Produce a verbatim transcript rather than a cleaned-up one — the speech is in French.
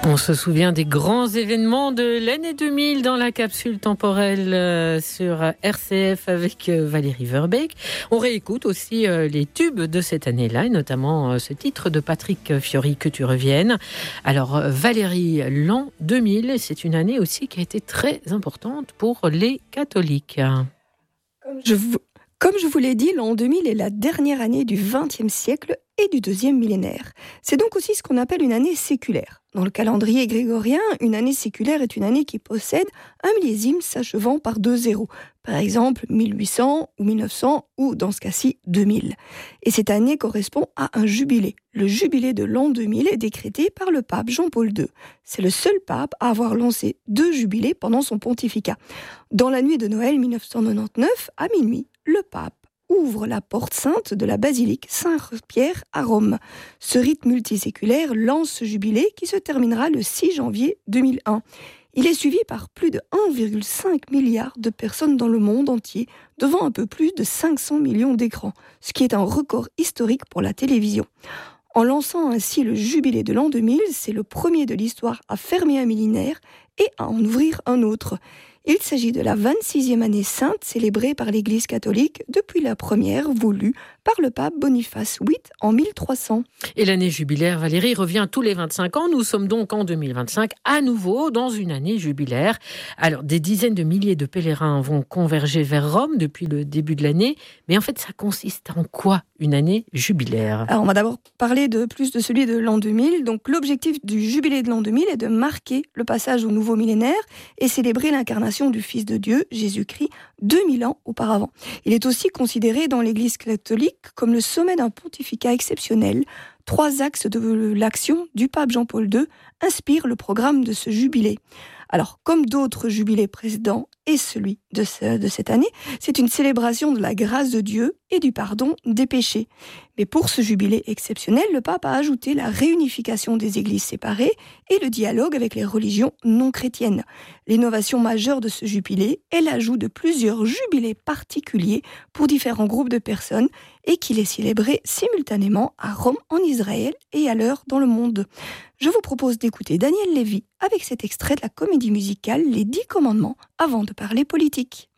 On se souvient des grands événements de l'année deux mille dans la capsule temporelle euh, sur R C F avec euh, Valérie Verbeek. On réécoute aussi euh, les tubes de cette année-là, et notamment euh, ce titre de Patrick Fiori, Que tu reviennes. Alors euh, Valérie, l'an deux mille, c'est une année aussi qui a été très importante pour les catholiques. Comme je vous, comme je vous l'ai dit, l'an deux mille est la dernière année du vingtième siècle et du deuxième millénaire. C'est donc aussi ce qu'on appelle une année séculaire. Dans le calendrier grégorien, une année séculaire est une année qui possède un millésime s'achevant par deux zéros. Par exemple, mille huit cents ou mille neuf cents ou, dans ce cas-ci, deux mille. Et cette année correspond à un jubilé. Le jubilé de l'an deux mille est décrété par le pape Jean-Paul deux. C'est le seul pape à avoir lancé deux jubilés pendant son pontificat. Dans la nuit de Noël mille neuf cent quatre-vingt-dix-neuf, à minuit, le pape ouvre la porte sainte de la basilique Saint-Pierre à Rome. Ce rite multiséculaire lance ce jubilé qui se terminera le six janvier deux mille un. Il est suivi par plus de un virgule cinq milliard de personnes dans le monde entier, devant un peu plus de cinq cents millions d'écrans, ce qui est un record historique pour la télévision. En lançant ainsi le jubilé de l'an deux mille, c'est le premier de l'histoire à fermer un millénaire et à en ouvrir un autre. Il s'agit de la vingt-sixième année sainte célébrée par l'Église catholique depuis la première voulue par le pape Boniface huit en mille trois cents. Et l'année jubilaire, Valérie, revient tous les vingt-cinq ans. Nous sommes donc en deux mille vingt-cinq, à nouveau dans une année jubilaire. Alors, des dizaines de milliers de pèlerins vont converger vers Rome depuis le début de l'année. Mais en fait, ça consiste en quoi, une année jubilaire ? Alors, on va d'abord parler de plus de celui de l'an deux mille. Donc, l'objectif du jubilé de l'an deux mille est de marquer le passage au nouveau millénaire et célébrer l'incarnation du Fils de Dieu, Jésus-Christ, deux mille ans auparavant. Il est aussi considéré dans l'Église catholique comme le sommet d'un pontificat exceptionnel. Trois axes de l'action du pape Jean-Paul deux inspirent le programme de ce jubilé. Alors, comme d'autres jubilés précédents et celui de, ce, de cette année, c'est une célébration de la grâce de Dieu et du pardon des péchés. Mais pour ce jubilé exceptionnel, le pape a ajouté la réunification des églises séparées et le dialogue avec les religions non chrétiennes. L'innovation majeure de ce jubilé est l'ajout de plusieurs jubilés particuliers pour différents groupes de personnes et qu'il est célébré simultanément à Rome, en Israël et ailleurs dans le monde. Je vous propose d'écouter Daniel Lévy avec cet extrait de la comédie musicale Les Dix Commandements avant de parler politique.